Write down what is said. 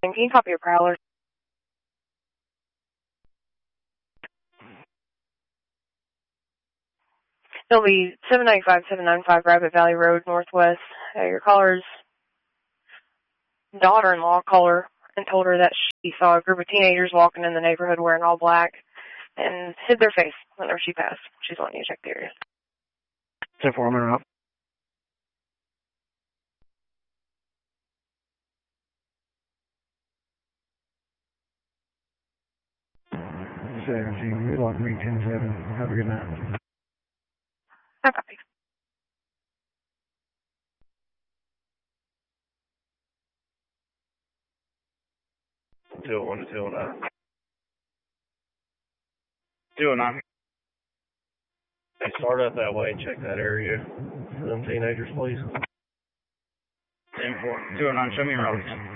Can you copy your prowler? It'll be 795 Rabbit Valley Road, Northwest. Your caller's daughter-in-law called her and told her that she saw a group of teenagers walking in the neighborhood wearing all black and hid their face whenever she passed. She's wanting you to check the area. 10-4, I'm interrupt. We lost me 10-7. Have a good night. I copy. Two 209. Hey, start up that way and check that area for them teenagers, please. 10-4. 209, show me your road.